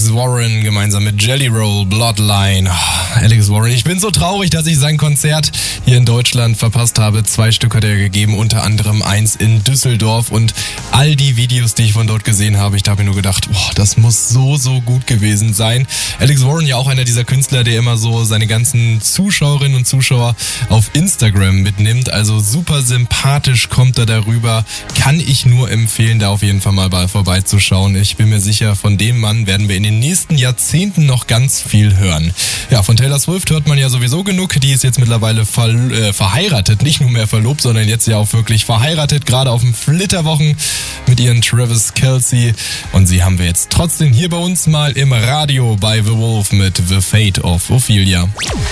Alex Warren gemeinsam mit Jelly Roll, Bloodline. Alex Warren, ich bin so traurig, dass ich sein Konzert hier in Deutschland verpasst habe. 2 Stück hat er gegeben, unter anderem 1 in Düsseldorf. Und all die Videos, die ich von dort gesehen habe, ich habe mir nur gedacht, boah, das muss so gut gewesen sein. Alex Warren ja auch einer dieser Künstler, der immer so seine ganzen Zuschauerinnen und Zuschauer auf Instagram mitnimmt. Also super sympathisch kommt er darüber. Kann ich nur empfehlen, da auf jeden Fall mal vorbeizuschauen. Ich bin mir sicher, von dem Mann werden wir in den nächsten Jahrzehnten noch ganz viel hören. Ja, von Taylor Swift hört man ja sowieso genug. Die ist jetzt mittlerweile verheiratet. Nicht nur mehr verlobt, sondern jetzt ja auch wirklich verheiratet. Gerade auf den Flitterwochen mit ihren Travis Kelce. Und sie haben wir jetzt trotzdem hier bei uns mal im Radio bei The Wolf mit The Fate of Ophelia.